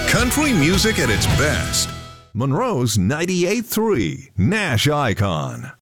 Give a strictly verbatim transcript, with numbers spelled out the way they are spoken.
Country music at its best. Monroe's ninety-eight point three Nash Icon.